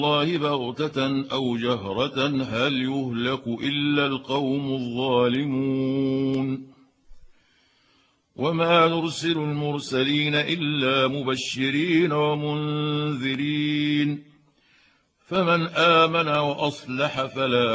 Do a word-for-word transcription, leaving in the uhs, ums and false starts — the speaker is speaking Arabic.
الله بغتة أو جهرة هل يهلك إلا القوم الظالمون وما نرسل المرسلين إلا مبشرين ومنذرين فمن آمن وأصلح فلا